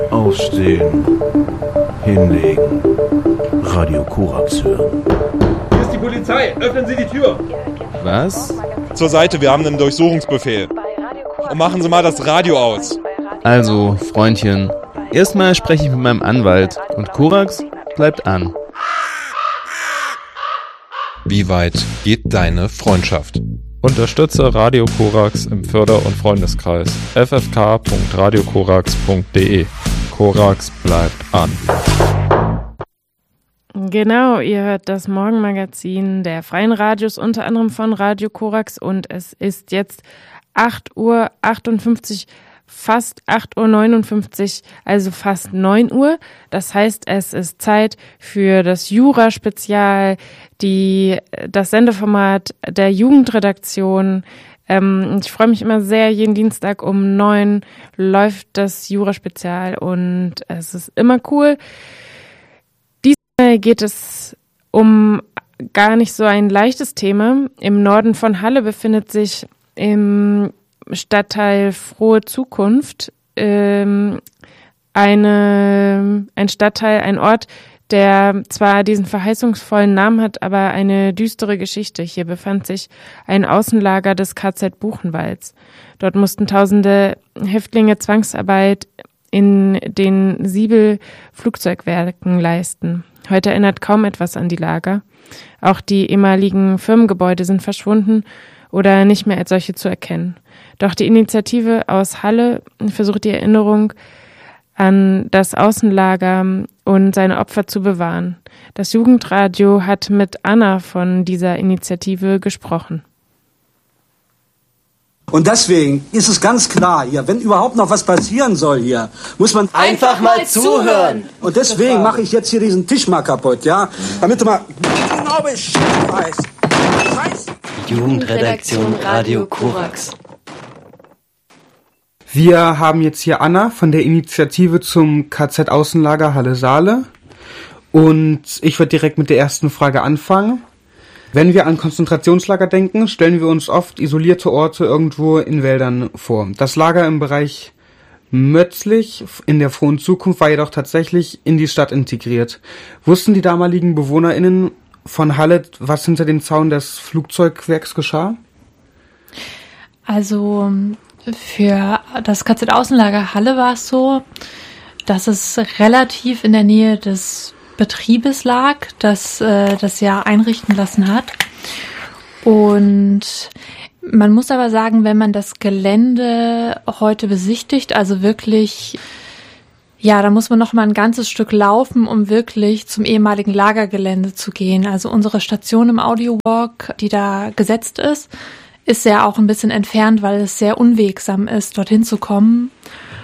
Aufstehen, hinlegen, Radio Korax hören. Hier ist die Polizei, öffnen Sie die Tür. Was? Zur Seite, wir haben einen Durchsuchungsbefehl. Und machen Sie mal das Radio aus. Also, Freundchen, erstmal spreche ich mit meinem Anwalt und Korax bleibt an. Wie weit geht deine Freundschaft? Unterstütze Radio Korax im Förder- und Freundeskreis. ffk.radiokorax.de. Korax bleibt an. Genau, ihr hört das Morgenmagazin der Freien Radios, unter anderem von Radio Korax, und es ist jetzt 8:58 Uhr, fast 8:59 Uhr, also fast 9 Uhr. Das heißt, es ist Zeit für das Jura-Spezial, das Sendeformat der Jugendredaktion. Ich freue mich immer sehr, jeden Dienstag um 9 läuft das Jura-Spezial und es ist immer cool. Diesmal geht es um gar nicht so ein leichtes Thema. Im Norden von Halle befindet sich im Stadtteil Frohe Zukunft ein Stadtteil, ein Ort, der zwar diesen verheißungsvollen Namen hat, aber eine düstere Geschichte. Hier befand sich ein Außenlager des KZ Buchenwalds. Dort mussten tausende Häftlinge Zwangsarbeit in den Siebel-Flugzeugwerken leisten. Heute erinnert kaum etwas an die Lager. Auch die ehemaligen Firmengebäude sind verschwunden oder nicht mehr als solche zu erkennen. Doch die Initiative aus Halle versucht die Erinnerung an das Außenlager und seine Opfer zu bewahren. Das Jugendradio hat mit Anna von dieser Initiative gesprochen. Und deswegen ist es ganz klar hier, wenn überhaupt noch was passieren soll hier, muss man einfach mal zuhören. Und deswegen mache ich jetzt hier diesen Tisch mal kaputt, ja? Damit du mal genau Bescheid weißt. Jugendredaktion Radio Korax. Wir haben jetzt hier Anna von der Initiative zum KZ-Außenlager Halle-Saale. Und ich würde direkt mit der ersten Frage anfangen. Wenn wir an Konzentrationslager denken, stellen wir uns oft isolierte Orte irgendwo in Wäldern vor. Das Lager im Bereich Mötzlich in der Frohen Zukunft war jedoch tatsächlich in die Stadt integriert. Wussten die damaligen BewohnerInnen von Halle, was hinter dem Zaun des Flugzeugwerks geschah? Also für das KZ-Außenlager Halle war es so, dass es relativ in der Nähe des Betriebes lag, das das ja einrichten lassen hat. Und man muss aber sagen, wenn man das Gelände heute besichtigt, also wirklich, ja, da muss man noch mal ein ganzes Stück laufen, um wirklich zum ehemaligen Lagergelände zu gehen. Also unsere Station im Audiowalk, die da gesetzt ist ja auch ein bisschen entfernt, weil es sehr unwegsam ist, dorthin zu kommen.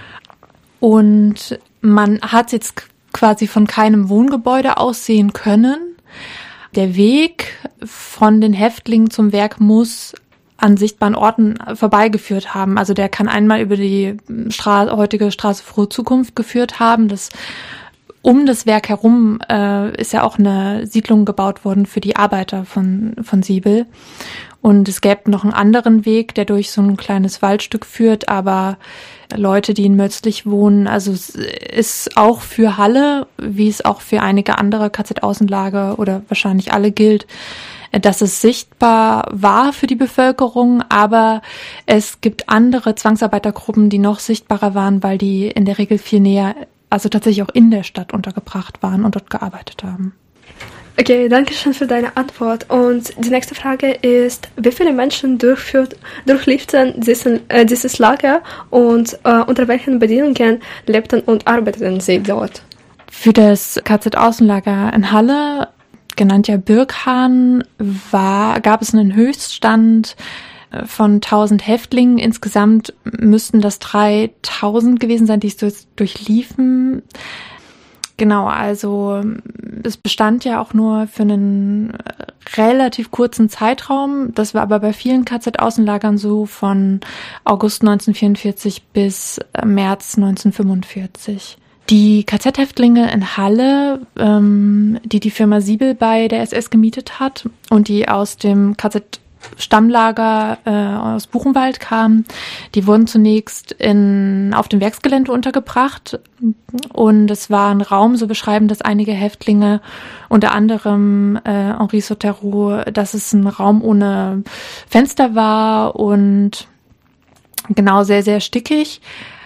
Und man hat jetzt quasi von keinem Wohngebäude aus sehen können. Der Weg von den Häftlingen zum Werk muss an sichtbaren Orten vorbeigeführt haben. Also der kann einmal über die heutige Straße Frohe Zukunft geführt haben. Um das Werk herum ist ja auch eine Siedlung gebaut worden für die Arbeiter von Siebel. Und es gäbe noch einen anderen Weg, der durch so ein kleines Waldstück führt, aber Leute, die in Mötzlich wohnen, also es ist auch für Halle, wie es auch für einige andere KZ-Außenlager oder wahrscheinlich alle gilt, dass es sichtbar war für die Bevölkerung, aber es gibt andere Zwangsarbeitergruppen, die noch sichtbarer waren, weil die in der Regel viel näher, also tatsächlich auch in der Stadt untergebracht waren und dort gearbeitet haben. Okay, danke schön für deine Antwort. Und die nächste Frage ist, wie viele Menschen durchlebten dieses Lager und unter welchen Bedingungen lebten und arbeiteten sie dort? Für das KZ-Außenlager in Halle, genannt ja Birkhahn, gab es einen Höchststand von 1000 Häftlingen. Insgesamt müssten das 3000 gewesen sein, die es durchliefen. Genau, also es bestand ja auch nur für einen relativ kurzen Zeitraum. Das war aber bei vielen KZ-Außenlagern so, von August 1944 bis März 1945. Die KZ-Häftlinge in Halle, die Firma Siebel bei der SS gemietet hat und die aus dem KZ Stammlager aus Buchenwald kamen. Die wurden zunächst auf dem Werksgelände untergebracht und es war ein Raum, so beschreiben das einige Häftlinge, unter anderem Henri Sauterreau, dass es ein Raum ohne Fenster war und genau sehr, sehr stickig.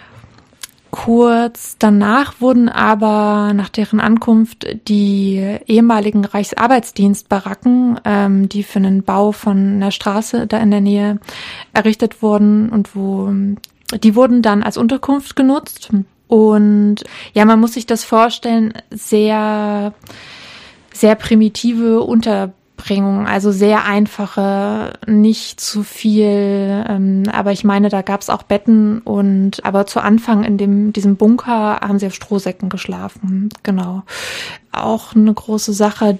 Kurz danach wurden aber nach deren Ankunft die ehemaligen Reichsarbeitsdienstbaracken, die für einen Bau von einer Straße da in der Nähe errichtet wurden und die wurden dann als Unterkunft genutzt. Und ja, man muss sich das vorstellen, sehr, sehr primitive Unterbringung, also sehr einfache, nicht zu viel, aber ich meine, da gab es auch Betten aber zu Anfang in diesem Bunker haben sie auf Strohsäcken geschlafen, genau. Auch eine große Sache,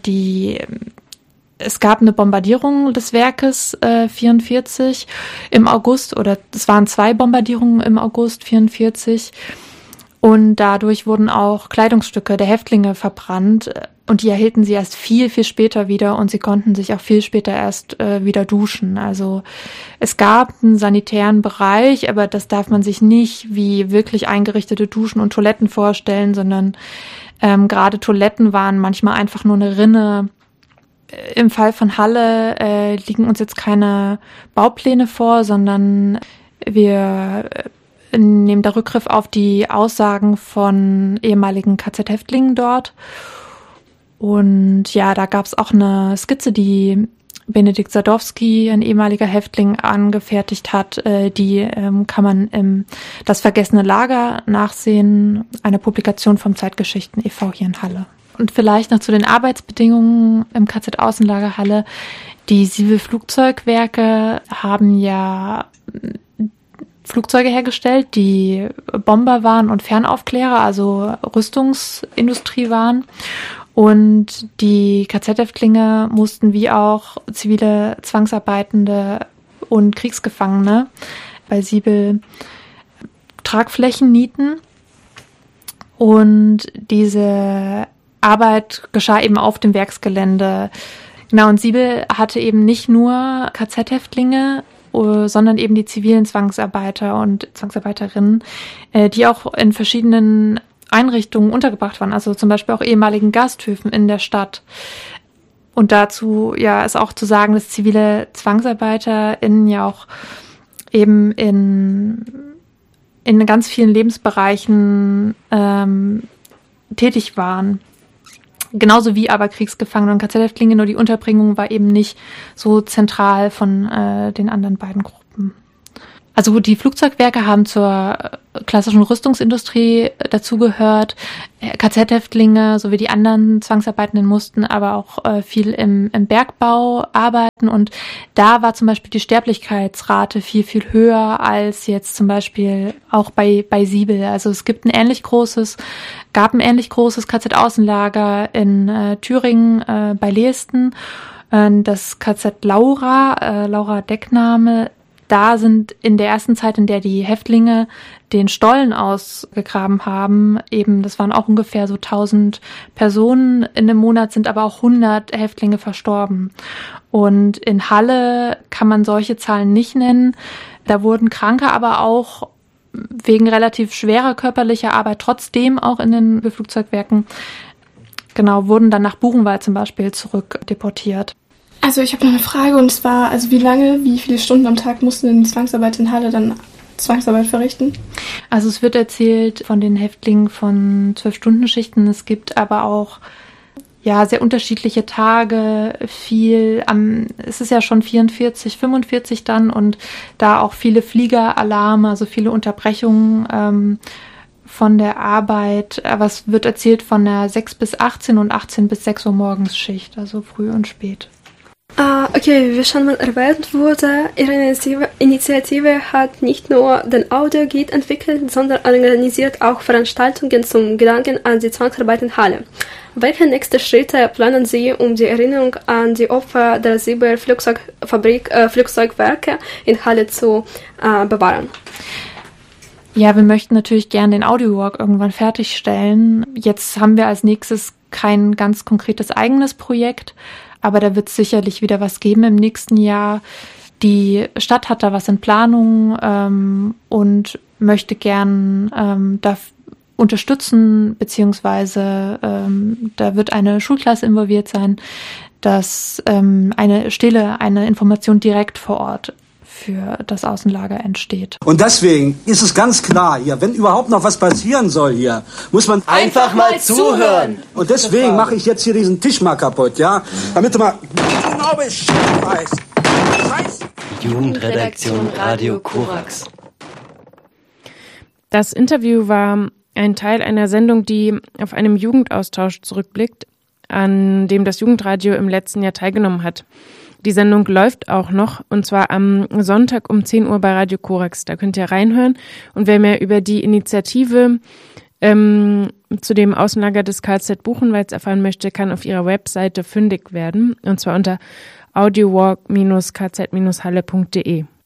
es gab eine Bombardierung des Werkes 44 im August, oder es waren 2 Bombardierungen im August 44 und dadurch wurden auch Kleidungsstücke der Häftlinge verbrannt. Und die erhielten sie erst viel, viel später wieder und sie konnten sich auch viel später erst wieder duschen. Also es gab einen sanitären Bereich, aber das darf man sich nicht wie wirklich eingerichtete Duschen und Toiletten vorstellen, sondern gerade Toiletten waren manchmal einfach nur eine Rinne. Im Fall von Halle liegen uns jetzt keine Baupläne vor, sondern wir nehmen da Rückgriff auf die Aussagen von ehemaligen KZ-Häftlingen dort. Und ja, da gab es auch eine Skizze, die Benedikt Sadowski, ein ehemaliger Häftling, angefertigt hat. Die kann man im Das vergessene Lager nachsehen, eine Publikation vom Zeitgeschichten e.V. hier in Halle. Und vielleicht noch zu den Arbeitsbedingungen im KZ-Außenlager Halle. Die Siebel-Flugzeugwerke haben ja Flugzeuge hergestellt, die Bomber waren und Fernaufklärer, also Rüstungsindustrie waren. Und die KZ-Häftlinge mussten wie auch zivile Zwangsarbeitende und Kriegsgefangene bei Siebel Tragflächen nieten. Und diese Arbeit geschah eben auf dem Werksgelände. Genau, und Siebel hatte eben nicht nur KZ-Häftlinge, sondern eben die zivilen Zwangsarbeiter und Zwangsarbeiterinnen, die auch in verschiedenen Einrichtungen untergebracht waren, also zum Beispiel auch ehemaligen Gasthöfen in der Stadt. Und dazu ja ist auch zu sagen, dass zivile ZwangsarbeiterInnen ja auch eben in ganz vielen Lebensbereichen tätig waren. Genauso wie aber Kriegsgefangene und KZ-Häftlinge, nur die Unterbringung war eben nicht so zentral von den anderen beiden Gruppen. Also die Flugzeugwerke haben zur klassischen Rüstungsindustrie dazugehört. KZ-Häftlinge sowie die anderen Zwangsarbeitenden mussten aber auch viel im Bergbau arbeiten. Und da war zum Beispiel die Sterblichkeitsrate viel, viel höher als jetzt zum Beispiel auch bei Siebel. Also es gab ein ähnlich großes KZ-Außenlager in Thüringen bei Leesten. Das KZ Laura Deckname. Da sind in der ersten Zeit, in der die Häftlinge den Stollen ausgegraben haben, eben, das waren auch ungefähr so 1000 Personen in einem Monat, sind aber auch 100 Häftlinge verstorben. Und in Halle kann man solche Zahlen nicht nennen. Da wurden Kranke aber auch wegen relativ schwerer körperlicher Arbeit trotzdem auch in den Flugzeugwerken, genau, wurden dann nach Buchenwald zum Beispiel zurückdeportiert. Also ich habe noch eine Frage, und zwar, also wie viele Stunden am Tag mussten denn die Zwangsarbeiter in Halle dann Zwangsarbeit verrichten? Also es wird erzählt von den Häftlingen von 12-Stunden-Schichten. Es gibt aber auch ja sehr unterschiedliche Tage, es ist ja schon 44, 45 dann, und da auch viele Fliegeralarme, also viele Unterbrechungen von der Arbeit. Aber es wird erzählt von der 6 bis 18 und 18 bis 6 Uhr morgens Schicht, also früh und spät. Okay, wie schon mal erwähnt wurde, Ihre Initiative hat nicht nur den Audioguide entwickelt, sondern organisiert auch Veranstaltungen zum Gedanken an die Zwangsarbeit in Halle. Welche nächsten Schritte planen Sie, um die Erinnerung an die Opfer der Siebel Flugzeugwerke in Halle zu bewahren? Ja, wir möchten natürlich gerne den Audiowalk irgendwann fertigstellen. Jetzt haben wir als nächstes kein ganz konkretes eigenes Projekt, Aber da wird es sicherlich wieder was geben im nächsten Jahr. Die Stadt hat da was in Planung und möchte gern da unterstützen, beziehungsweise da wird eine Schulklasse involviert sein, dass eine Information direkt vor Ort für das Außenlager entsteht. Und deswegen ist es ganz klar hier, wenn überhaupt noch was passieren soll hier, muss man einfach mal zuhören. Und deswegen mache ich jetzt hier diesen Tisch mal kaputt, ja? Damit du mal genau Bescheid weißt. Jugendredaktion Radio Korax. Das Interview war ein Teil einer Sendung, die auf einem Jugendaustausch zurückblickt, an dem das Jugendradio im letzten Jahr teilgenommen hat. Die Sendung läuft auch noch, und zwar am Sonntag um 10 Uhr bei Radio Korax. Da könnt ihr reinhören. Und wer mehr über die Initiative zu dem Außenlager des KZ Buchenwalds erfahren möchte, kann auf ihrer Webseite fündig werden. Und zwar unter audiowalk-kz-halle.de.